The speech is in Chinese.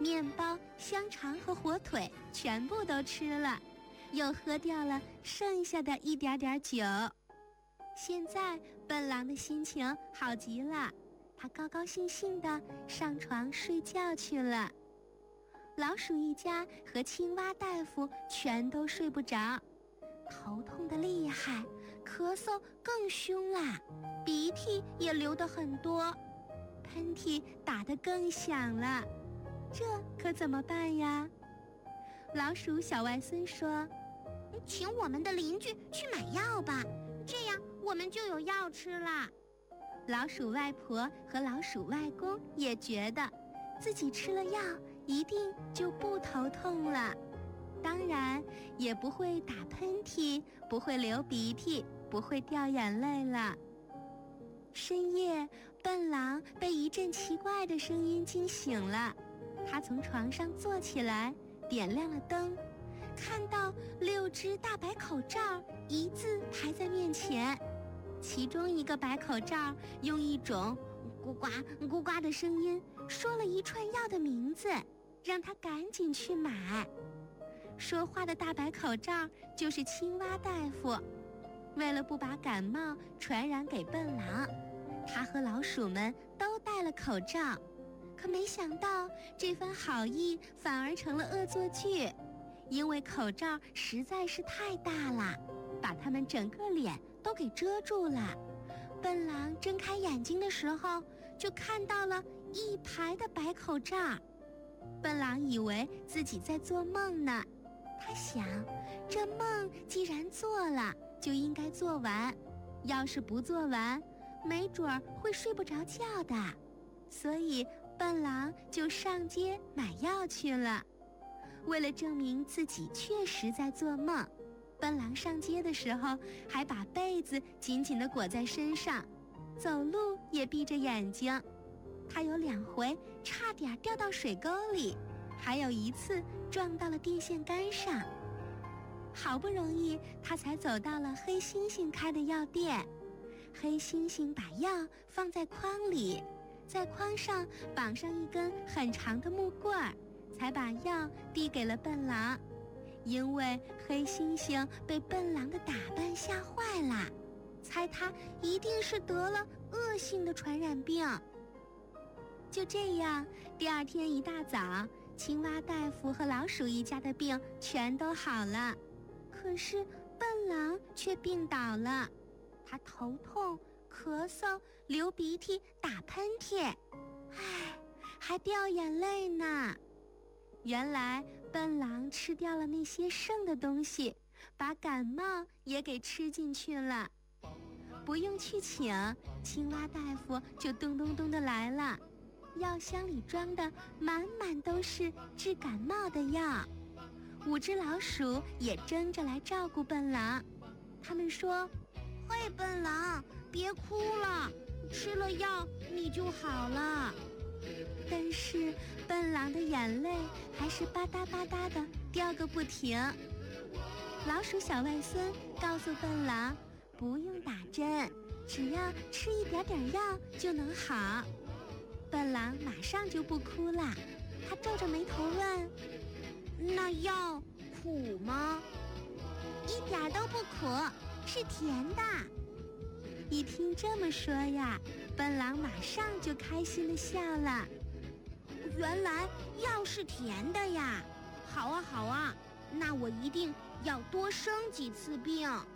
面包、香肠和火腿全部都吃了，又喝掉了剩下的一点点酒。现在笨狼的心情好极了，他高高兴兴地上床睡觉去了。老鼠一家和青蛙大夫全都睡不着，头痛得厉害，咳嗽更凶啦，鼻涕也流得很多，喷嚏打得更响了，这可怎么办呀？老鼠小外孙说： 请我们的邻居去买药吧，这样我们就有药吃了。 老鼠外婆和老鼠外公也觉得自己吃了药一定就不头痛了，当然也不会打喷嚏，不会流鼻涕，不会掉眼泪了。深夜，笨狼被一阵奇怪的声音惊醒了，他从床上坐起来，点亮了灯，看到6只大白口罩一字排在面前，其中一个白口罩用一种咕呱咕呱的声音说了一串药的名字，让他赶紧去买。说话的大白口罩就是青蛙大夫，为了不把感冒传染给笨狼，他和老鼠们都戴了口罩。可没想到这番好意反而成了恶作剧，因为口罩实在是太大了，把他们整个脸都给遮住了。笨狼睁开眼睛的时候，就看到了一排的白口罩。笨狼以为自己在做梦呢，他想，这梦既然做了，就应该做完，要是不做完，没准儿会睡不着觉的。所以笨狼就上街买药去了。为了证明自己确实在做梦，笨狼上街的时候还把被子紧紧地裹在身上，走路也闭着眼睛。他有2回差点掉到水沟里，还有1次撞到了电线杆上。好不容易他才走到了黑猩猩开的药店，黑猩猩把药放在筐里，在筐上绑上一根很长的木棍儿，才把药递给了笨狼。因为黑猩猩被笨狼的打扮吓坏了，猜他一定是得了恶性的传染病。就这样，第2天一大早，青蛙大夫和老鼠一家的病全都好了，可是笨狼却病倒了，他头痛、咳嗽、流鼻涕、打喷嚏，唉，还掉眼泪呢。原来笨狼吃掉了那些剩的东西，把感冒也给吃进去了。不用去请，青蛙大夫就咚咚咚地来了，药箱里装的满满都是治感冒的药。5只老鼠也争着来照顾笨狼，他们说：嘿，笨狼，别哭了，吃了药你就好了。但是笨狼的眼泪还是吧嗒吧嗒的掉个不停。老鼠小外孙告诉笨狼，不用打针，只要吃一点点药就能好。笨狼马上就不哭了，他皱着眉头问：那药苦吗？一点都不苦，是甜的。一听这么说呀，笨狼马上就开心地笑了。原来药是甜的呀，好啊好啊，那我一定要多生几次病。